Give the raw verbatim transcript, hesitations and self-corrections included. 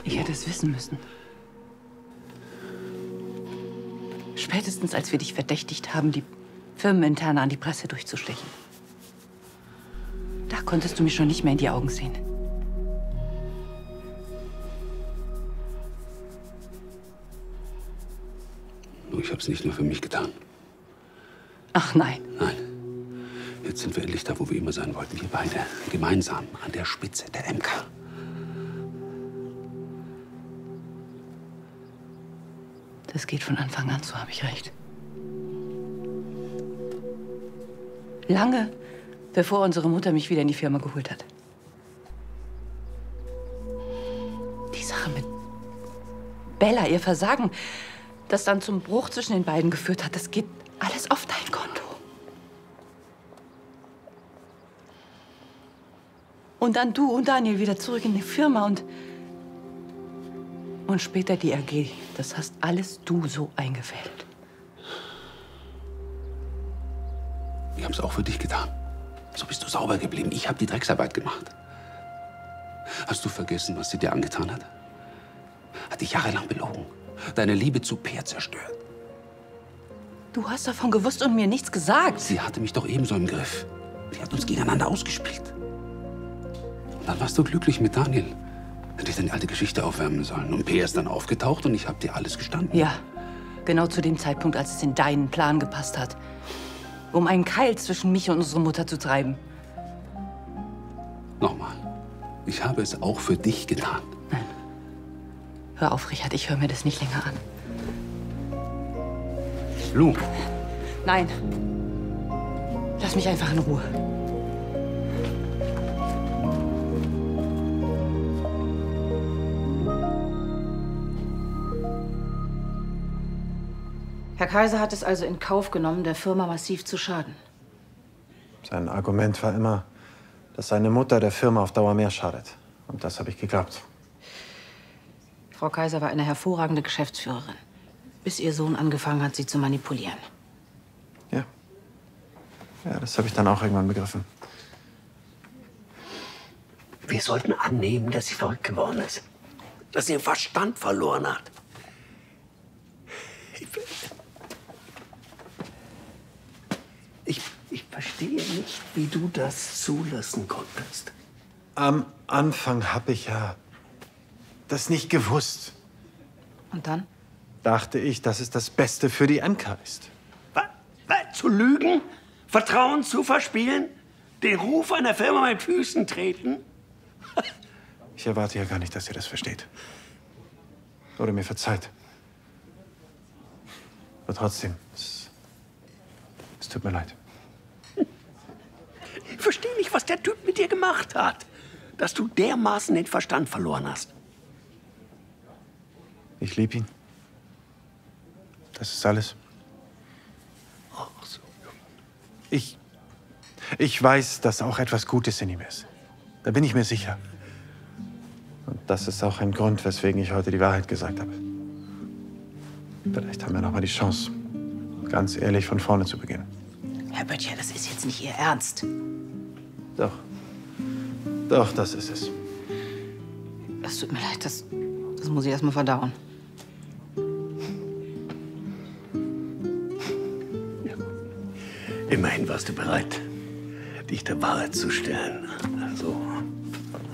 Ich hätte es wissen müssen. Spätestens, als wir dich verdächtigt haben, die Firmeninterne an die Presse durchzustechen. Da konntest du mir schon nicht mehr in die Augen sehen. Nur ich habe es nicht nur für mich getan. Ach nein. Nein. Jetzt sind wir endlich da, wo wir immer sein wollten. Wir beide. Gemeinsam. An der Spitze der M K. Das geht von Anfang an, so habe ich recht. Lange bevor unsere Mutter mich wieder in die Firma geholt hat. Die Sache mit Bella, ihr Versagen, das dann zum Bruch zwischen den beiden geführt hat, das geht alles auf dein Konto. Und dann du und Daniel wieder zurück in die Firma und und später die A G. Das hast alles du so eingefädelt. Wir haben es auch für dich getan. So bist du sauber geblieben. Ich habe die Drecksarbeit gemacht. Hast du vergessen, was sie dir angetan hat? Hat dich jahrelang belogen. Deine Liebe zu Peer zerstört. Du hast davon gewusst und mir nichts gesagt. Sie hatte mich doch ebenso im Griff. Sie hat uns gegeneinander ausgespielt. Und dann warst du glücklich mit Daniel. Hätte ich deine alte Geschichte aufwärmen sollen. Und Peer ist dann aufgetaucht und ich habe dir alles gestanden. Ja, genau zu dem Zeitpunkt, als es in deinen Plan gepasst hat. Um einen Keil zwischen mich und unsere Mutter zu treiben. Nochmal. Ich habe es auch für dich getan. Nein. Hör auf, Richard, ich höre mir das nicht länger an. Lu. Nein. Lass mich einfach in Ruhe. Herr Kaiser hat es also in Kauf genommen, der Firma massiv zu schaden. Sein Argument war immer, dass seine Mutter der Firma auf Dauer mehr schadet. Und das habe ich geglaubt. Frau Kaiser war eine hervorragende Geschäftsführerin, bis ihr Sohn angefangen hat, sie zu manipulieren. Ja. Ja, das habe ich dann auch irgendwann begriffen. Wir sollten annehmen, dass sie verrückt geworden ist. Dass sie den Verstand verloren hat. Ich, ich verstehe nicht, wie du das zulassen konntest. Am Anfang habe ich ja das nicht gewusst. Und dann? Dachte ich, dass es das Beste für die M K ist. Was? Was? Zu lügen? Vertrauen zu verspielen? Den Ruf einer Firma mit Füßen treten? Ich erwarte ja gar nicht, dass ihr das versteht. Oder mir verzeiht. Aber trotzdem, es, es tut mir leid. Ich verstehe nicht, was der Typ mit dir gemacht hat. Dass du dermaßen den Verstand verloren hast. Ich liebe ihn. Das ist alles. Ach so. Ich, ich weiß, dass auch etwas Gutes in ihm ist. Da bin ich mir sicher. Und das ist auch ein Grund, weswegen ich heute die Wahrheit gesagt habe. Vielleicht haben wir noch mal die Chance, ganz ehrlich von vorne zu beginnen. Herr Böttcher, das ist jetzt nicht Ihr Ernst. Doch. Doch, das ist es. Es tut mir leid, das, das muss ich erst mal verdauen. Immerhin warst du bereit, dich der Wahrheit zu stellen. Also,